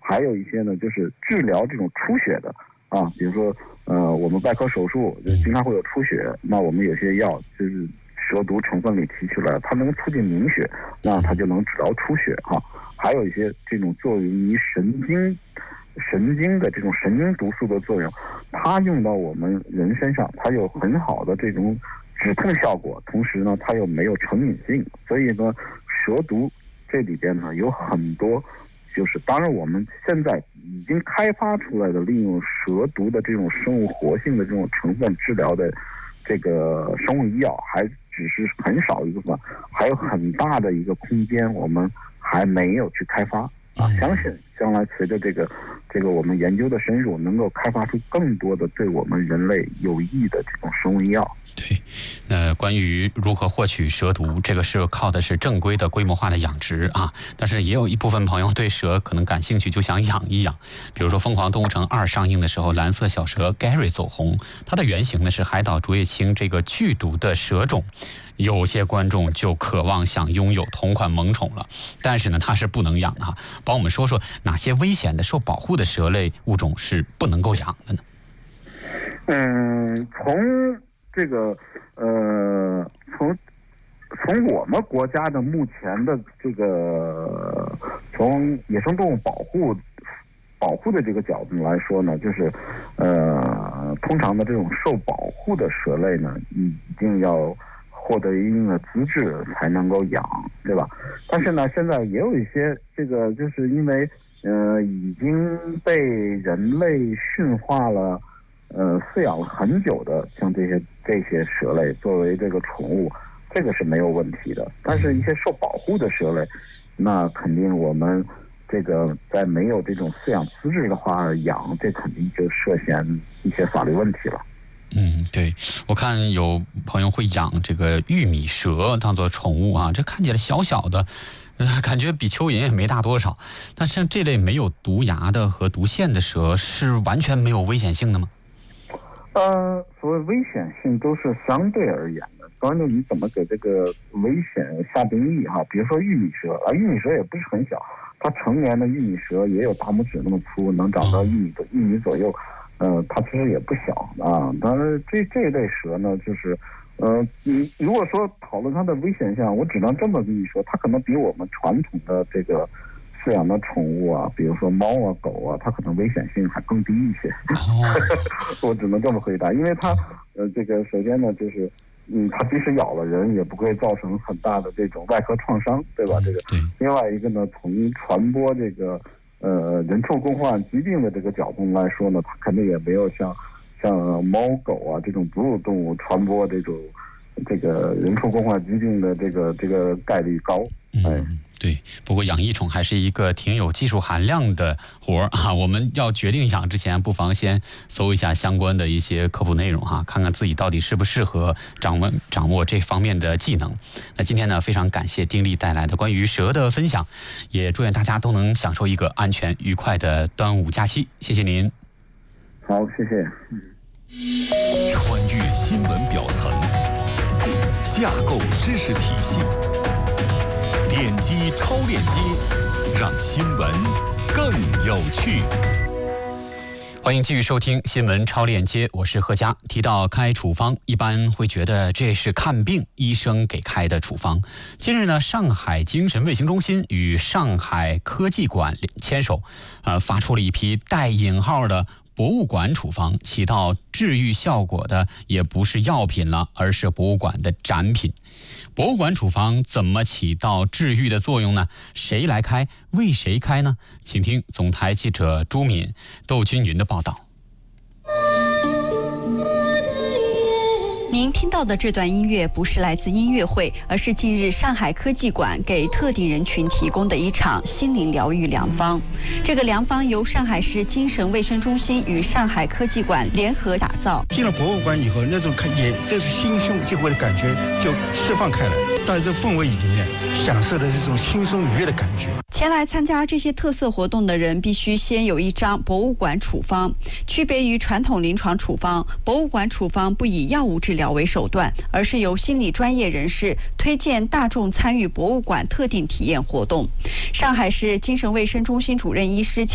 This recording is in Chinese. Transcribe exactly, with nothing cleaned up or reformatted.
还有一些呢就是治疗这种出血的啊，比如说呃我们外科手术经常会有出血，那我们有些药就是蛇毒成分里提取了，它能促进凝血，那它就能治疗出血哈、啊。还有一些这种作用于神经神经的这种神经毒素的作用，它用到我们人身上，它有很好的这种止痛效果，同时呢它又没有成瘾性，所以呢蛇毒这里边呢有很多，就是当然我们现在已经开发出来的利用蛇毒的这种生物活性的这种成分治疗的这个生物医药还只是很少一部分，还有很大的一个空间我们还没有去开发啊。相信将来随着这个这个我们研究的深入，能够开发出更多的对我们人类有益的这种生物医药。 对，那关于如何获取蛇毒，这个是靠的是正规的规模化的养殖啊。但是也有一部分朋友对蛇可能感兴趣，就想养一养。比如说《疯狂动物城二》上映的时候，蓝色小蛇 Gary 走红，它的原型呢是海岛竹叶青这个剧毒的蛇种。有些观众就渴望想拥有同款萌宠了，但是呢它是不能养的哈。帮我们说说哪些危险的受保护的蛇类物种是不能够养的呢？ 嗯，从这个呃，从从我们国家的目前的这个从野生动物保护保护的这个角度来说呢，就是呃，通常的这种受保护的蛇类呢，一定要获得一定的资质才能够养，对吧？但是呢，现在也有一些这个就是因为呃已经被人类驯化了。呃，饲养了很久的，像这些这些蛇类作为这个宠物，这个是没有问题的。但是，一些受保护的蛇类，那肯定我们这个在没有这种饲养资质的话养，这肯定就涉嫌一些法律问题了。 嗯，对，我看有朋友会养这个玉米蛇当做宠物啊，这看起来小小的。呃，感觉比蚯蚓也没大多少，但像这类没有毒牙的和毒腺的蛇，是完全没有危险性的吗？ 呃，所谓危险性都是相对而言的，关键你怎么给这个危险下定义哈？比如说玉米蛇啊，玉米蛇也不是很小，它成年的玉米蛇也有大拇指那么粗，能长到一米的一米左右，呃，它其实也不小啊。当然，这这类蛇呢，就是呃，你如果说讨论它的危险性，我只能这么跟你说，它可能比我们传统的这个饲养的宠物啊，比如说猫啊、狗啊，它可能危险性还更低一些。我只能这么回答，因为它呃，这个首先呢，就是嗯，它即使咬了人，也不会造成很大的这种外科创伤，对吧？这个。另外一个呢，从传播这个呃人畜共患疾病的这个角度来说呢，它肯定也没有像像猫狗啊这种哺乳动物传播这种这个人畜共患疾病的这个这个概率高。哎。 嗯，对，不过养异宠还是一个挺有技术含量的活儿啊！我们要决定养之前，不妨先搜一下相关的一些科普内容哈、啊，看看自己到底适不适合掌握掌握这方面的技能。那今天呢，非常感谢丁力带来的关于蛇的分享，也祝愿大家都能享受一个安全愉快的端午假期。谢谢您。 好，谢谢。 穿越新闻表层，架构知识体系。点击超链接，让新闻更有趣。 欢迎继续收听新闻超链接，我是贺佳。提到开处方，一般会觉得这是看病医生给开的处方。近日呢，上海精神卫生中心与上海科技馆牵手，呃，发出了一批带引号的博物馆处方，起到治愈效果的也不是药品了，而是博物馆的展品。博物馆处方怎么起到治愈的作用呢？谁来开？为谁开呢？请听总台记者朱敏、窦君云的报道。 您听到的这段音乐不是来自音乐会，而是近日上海科技馆给特定人群提供的一场心灵疗愈良方。这个良方由上海市精神卫生中心与上海科技馆联合打造。 进了博物馆以后，那种看也这是心胸就会的感觉就释放开来，在这氛围里面享受的这种轻松愉悦的感觉。 前来参加这些特色活动的人必须先有一张博物馆处方。区别于传统临床处方，博物馆处方不以药物治疗为手段，而是由心理专业人士推荐大众参与博物馆特定体验活动。上海市精神卫生中心主任医师